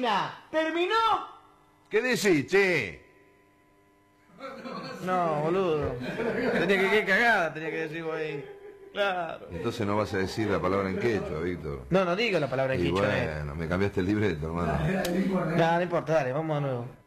máquina! ¿Terminó? ¿Qué decís, che? No, boludo. Tenía que quedar cagada, tenía que decir vos ahí. Claro. Entonces no vas a decir la palabra en quechua, Víctor. No digo la palabra en Y quichua, bueno, me cambiaste el libreto, hermano. No importa, dale, vamos de nuevo.